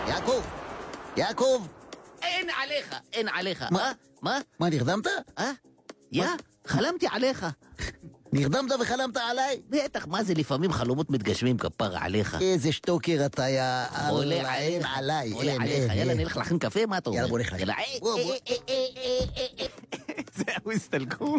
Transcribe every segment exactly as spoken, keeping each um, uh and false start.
יעקב! יעקב! אין עליך, אין עליך. מה? מה? מה? מה, נרדמת? אה? יא, חלמתי עליך. נרדמת וחלמת עליי? בטח, מה זה לפעמים חלומות מתגשמים כפר עליך. איזה שטוקר אתה, יא... עולה אללה, אין עליך. עליי. עולה אין, עליך. אין, יאללה, אין. נלך להכין קפה, מה אתה אומר? יאללה, בוא נלך להכין. יאללה, אה, בוא, בוא. אה, אה, אה, אה, אה. זהו, הסתלקו.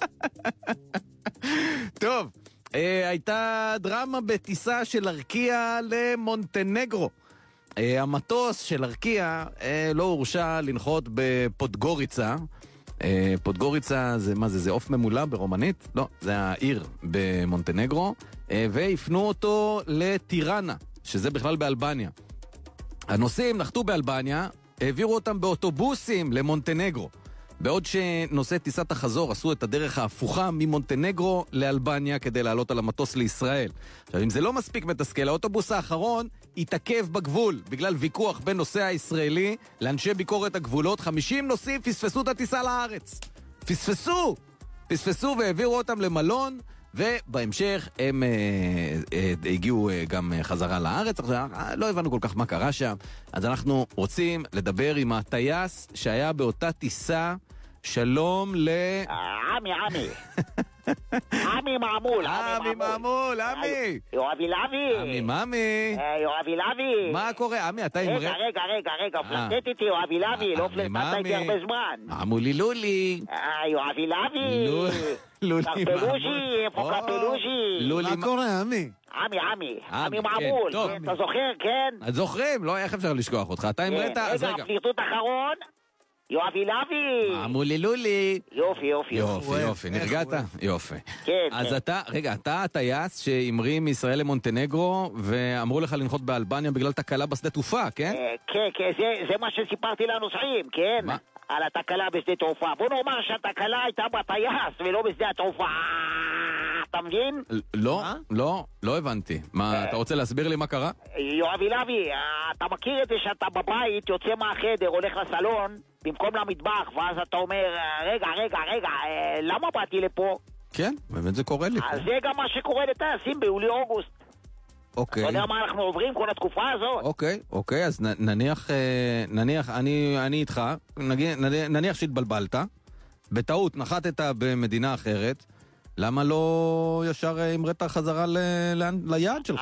טוב, אה, הייתה דרמה בטיסה של ארקיע למונטנגרו. אה, המטוס של ארקיע אה, לא הורשה לנחות בפודגוריצה. אה, פודגוריצה זה מה זה? זה אוף ממולא ברומנית? לא, זה העיר במונטנגרו. אה, והפנו אותו לטיראנה, שזה בכלל באלבניה. הנוסעים נחתו באלבניה, העבירו אותם באוטובוסים למונטנגרו. בעוד שנושאי טיסת החזור עשו את הדרך ההפוכה ממונטנגרו לאלבניה כדי לעלות על המטוס לישראל. עכשיו, אם זה לא מספיק מתסכל, האוטובוס האחרון התעכב בגבול בגלל ויכוח בין נוסע הישראלי לאנשי ביקורת הגבולות. חמישים נוסעים פספסו את הטיסה לארץ. פספסו! פספסו והעבירו אותם למלון, ובהמשך הם אה, אה, הגיעו אה, גם אה, חזרה לארץ. עכשיו, לא הבנו כל כך מה קרה שם, אז אנחנו רוצים לדבר עם הטייס שהיה באותה טיסה. שלום ל... עמי, עמי. עמי מעמול. עמי מעמול, עמי. יואבי לוי. עמי ממי. יואבי לוי. מה קורה, עמי? אתה עם... רגע, רגע, רגע, רגע, פלטט איתי יואבי לוי, לא פלטת איתי הרבה זמן. עמולי לולי. יואבי לוי. לולי קרפלוז'י, איפה קרפלוז'י? מה קורה, עמי? עמי, עמי. עמי עמי, מעמול. כן, טוב. אתה זוכר, כן? את זוכרים? לא, איך אפשר לשכוח אותך? אתה עם רטה? אז רגע, רגע. פלירטוט אחרון. יואבי לוי. עמולי לולי. יופי, יופי. יופי, יופי, נרגעת? יופי. כן, אז כן. אתה, רגע, אתה הטייס שהמריא מישראל למונטנגרו, ואמרו לך לנחות באלבניה בגלל תקלה בשדה תעופה, כן? אה, כן, כן, זה- זה מה שסיפרתי לנוסעים, כן? מה? על התקלה בשדה תעופה. בוא נאמר שהתקלה הייתה בטייס ולא בשדה התעופה. אתה מבין? לא, לא, לא הבנתי. מה, אתה רוצה להסביר לי מה קרה? יואבי לוי, אתה מכיר את זה שאתה בבית, יוצא מהחדר, הולך לסלון, במקום למטבח, ואז אתה אומר, רגע, רגע, רגע, אה, למה באתי לפה? כן, באמת זה קורה לי. אז זה גם מה שקורה לטייסים ביולי-אוגוסט. אוקיי. אתה יודע מה אנחנו עוברים כל התקופה הזאת? אוקיי, אוקיי, אז נ- נניח, אה, נניח, אני, אני איתך, נגיד, נניח שהתבלבלת, בטעות נחתת במדינה אחרת, למה לא ישר אה, המראת חזרה ל- לאן- ליעד שלך?